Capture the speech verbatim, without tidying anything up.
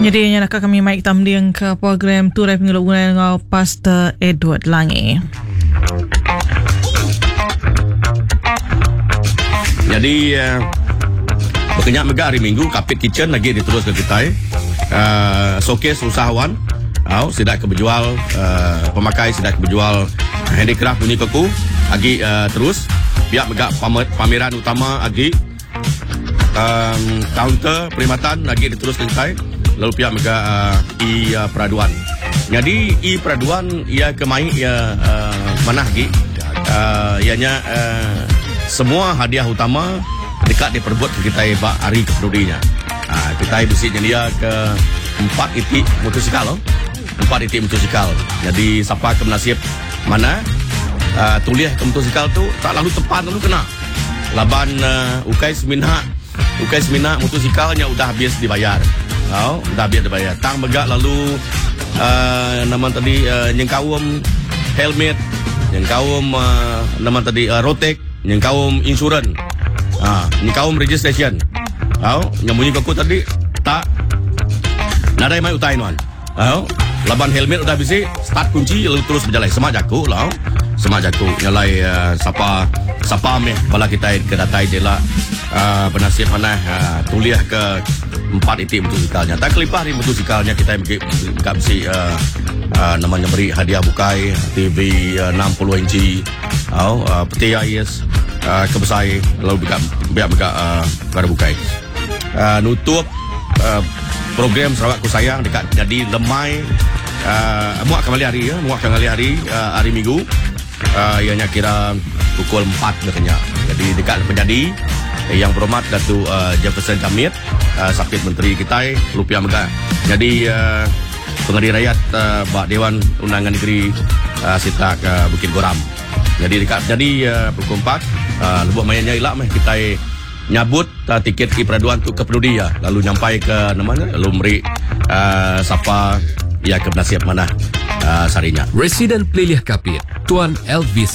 Jadi yang nak kami Mike Tamliang ke program tu Rai Pengeluaran dengan Pastor Edward Langi. Jadi uh, berkenyak megah hari Minggu Kapit Kitchen lagi diterus ke kita uh, showcase usahawan uh, sidak keberjual uh, pemakai sidak keberjual handicraft bunyi keku lagi uh, terus pihak megah pameran utama lagi um, kaunter perkhidmatan lagi diterus ke kita lalu pihak megah uh, i uh, peraduan. Jadi i peraduan ia kemai ia uh, mana lagi uh, ianya uh, semua hadiah utama dekat diperbuat ke kita bak hari kepedulinya. Ha, kita bersih dia ke empat itik motosikal loh. Empat itik motosikal. Jadi siapa ke menasib mana uh, tulis ke motosikal tu tak lalu tepat lalu kena. Laban uh, ukai semina ukai semina motosikalnya udah habis dibayar. Oh, udah habis dibayar. Tang begak lalu uh, nama tadi uh, nyengkawum helmet, nyengkawum uh, nama tadi uh, rotek, yang kaum insurans, ah, ni kaum registration, tahu, yang bunyi kaku tadi tak, nadai mai utai nuan, tahu, laban helmet udah bisi, start kunci lalu terus berjalan, semak jaku lah, semak jaku, nyalai uh, sapa, sapa meh, bala kita ke datai jela, uh, penasib mana, uh, tuliah ke empat itik motosikalnya, tak kelipah di motosikalnya kita enggak bisi. Uh, Uh, namanya beri hadiah bukai T V uh, enam puluh inci oh, uh, peti ais uh, kebesai lalu biar biar biar uh, pada bukai uh, nutup uh, program Sarawak Ku Sayang dekat jadi lemai uh, muak kembali hari ya muak kembali hari uh, hari Minggu uh, ianya kira pukul empat katanya jadi dekat menjadi yang berhormat Datuk uh, Jefferson Jamit uh, Sakit Menteri kita Lupiah Megah jadi uh, Pengadil Rakyat uh, Bak Dewan Undangan Negeri uh, Sitak uh, Bukit Goram. Jadi dekat jadi uh, pukul empat uh, lebuk mayanya ilak meh kita nyabut uh, tiket ke peraduan tu ke Peduli ya. Lalu nyampai ke namanya lalu meri uh, siapa ya ke penasihat mana uh, sarinya. Residen Peliliah Kapit Tuan Elvis